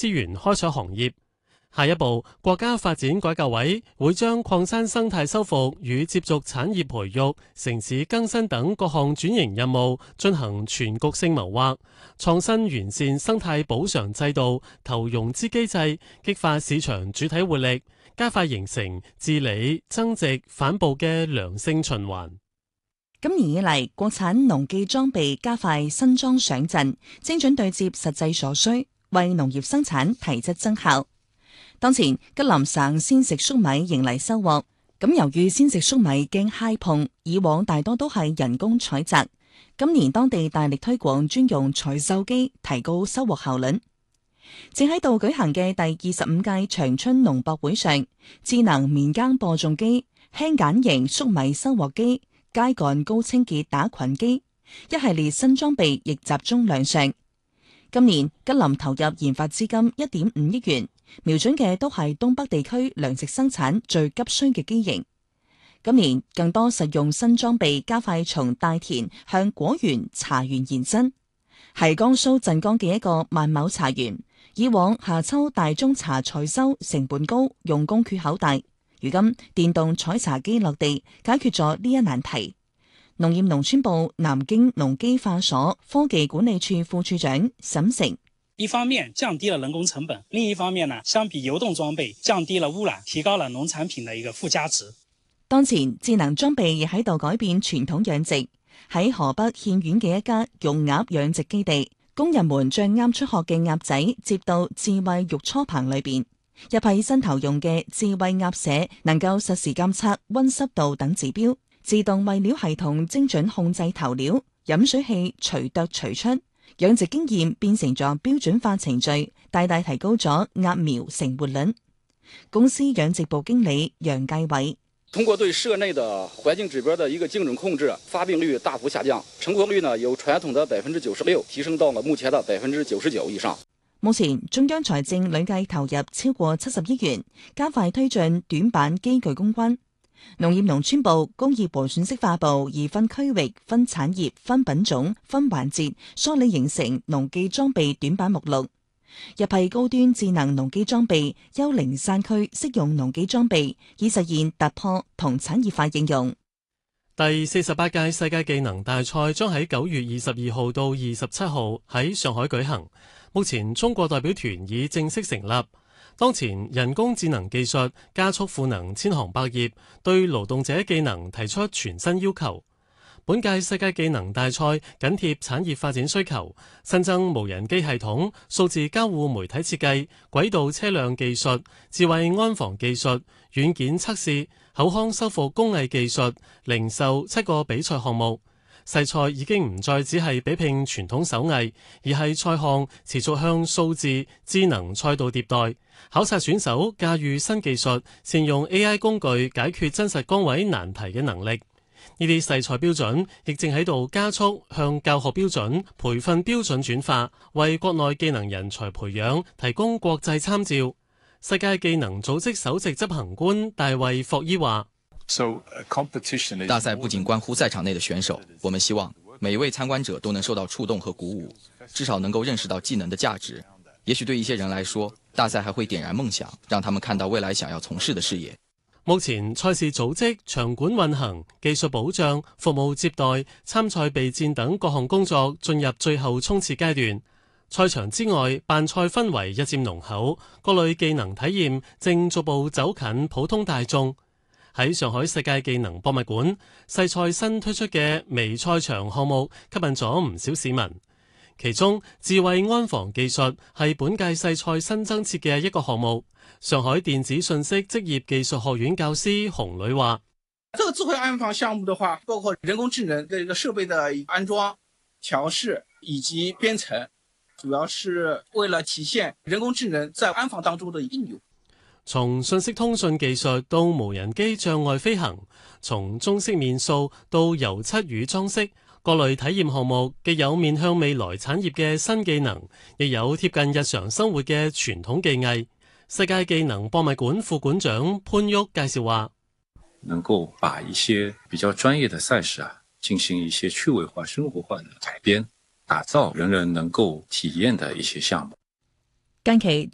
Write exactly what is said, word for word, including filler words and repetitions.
資源開採行業。下一步，國家發展改革委會將礦山生態修復與接續產業培育、城市更新等各項轉型任務進行全局性謀劃，創新完善生態補償制度、投融資機制，激發市場主體活力，加快形成治理、增值、反哺嘅良性循環。 今年以嚟，國產農技裝備加快新裝上陣，精準對接實際所需，為農業生產提質增效。當前吉林省鮮食粟米迎嚟收穫，咁由於鮮食粟米經揩碰，以往大多都係人工採摘，今年當地大力推廣專用採收機，提高收穫效率。正喺度舉行嘅第二十五屆長春農博會上，智能棉耕播種機、輕簡型粟米收穫機、秸稈高清潔打菌機，一系列新裝備亦集中亮相。今年吉林投入研發資金一點五億元，瞄準嘅都係東北地區糧食生產最急需嘅機型。今年更多實用新裝備加快從大田向果園、茶園延伸。係江蘇鎮江嘅一個萬畝茶園，以往夏秋大宗茶採收成本高，用工缺口大，如今電動採茶機落地，解決咗呢一難題。農業農村部南京農機化所科技管理處副處長沈成： 一方面降低了人工成本，另一方面呢，相比流動裝備降低了污染，提高了農產品的一個附加值。 當前智能裝備亦喺度改變傳統養殖。喺河北獻縣嘅一家用鴨養殖基地，工人們將啱出殼嘅鴨仔接到智慧育初棚裏邊，一批新投用嘅智慧鴨舍能夠實時監測溫濕度等指標，自動餵料系統精準控制投料，飲水器隨啄隨出，養殖經驗變成咗標準化程序，大大提高咗鴨苗成活率。公司養殖部經理楊繼偉： 通過對舍內的環境指標的一個精準控制，發病率大幅下降，成活率呢由傳統的百分之九十六提升到了目前的百分之九十九以上。 目前中央財政累計投入超過七十億元，加快推進短板機具攻關。農業農村部工業和信息化部而分區域、分產業、分品種、分環節梳理形成農技裝備短板目錄。一批高端智能農機裝備，幽靈山區適用農機裝備，以實現突破同產業化應用。 第四十八屆世界技能大賽將喺九月二十二號到二十七號喺上海舉行。目前中國代表團已正式成立。當前人工智能技術加速賦能千行百業，對勞動者技能提出全新要求。本屆世界技能大賽緊貼產業發展需求，新增無人機系統、數字交互媒體設計、軌道車輛技術、智慧安防技術、軟件測試、口腔修復工藝技術、零售七個比賽項目。世賽已經唔再只係比拼傳統手藝，而係賽項持續向數字智能賽道迭代，考察選手駕馭新技術、善用 A I 工具解決真實崗位難題嘅能力。呢啲世賽標準亦正喺度加速向教學標準、培訓標準轉化，為國內技能人才培養提供國際參照。世界技能組織首席執行官大衛霍伊話： 大賽不僅關乎賽場內的選手，我們希望每一位參觀者都能受到觸動和鼓舞，至少能夠認識到技能的價值。也許對一些人來說，大賽還會點燃夢想，讓他們看到未來想要從事的事業。 目前賽事組織、場館運行、技術保障、服務接待、參賽備戰等各項工作進入最後衝刺階段。賽場之外，辦賽氛圍日漸濃厚，各類技能體驗正逐步走近普通大眾。喺上海世界技能博物館，世賽新推出嘅微賽場項目吸引咗唔少市民。其中，智慧安防技術係本屆世賽新增設嘅一個項目。上海電子信息職業技術學院教師洪磊話： 這個智慧安防項目的話，包括人工智能這個設備的安裝、調試以及編程，主要是為了體現人工智能在安防當中的應用。 從信息通訊技術到無人機障礙飛行，從中式面塑到油漆與裝飾，各類體驗項目既有面向未來產業嘅新技能，亦有貼近日常生活嘅傳統技藝。世界技能博物館副館長潘旭介紹話： 能夠把一些比較專業的賽事啊，進行一些趣味化、生活化的改編，打造人人能夠體驗的一些項目。 近期